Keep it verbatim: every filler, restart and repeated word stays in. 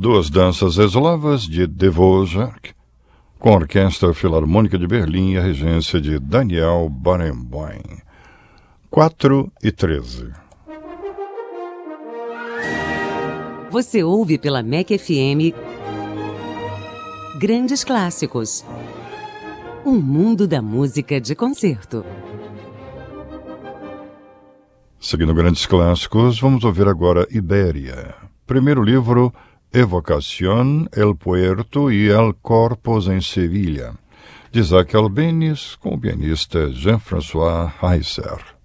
Duas danças eslavas de Dvořák, com a Orquestra Filarmônica de Berlim e a regência de Daniel Barenboim. quatro e treze. Você ouve pela M E C F M Grandes Clássicos. Um mundo da música de concerto. Seguindo Grandes Clássicos, vamos ouvir agora Ibéria. Primeiro livro, Evocación, El Puerto e El Corpus em Sevilha, de Isaac Albéniz, com o pianista Jean-François Heisser.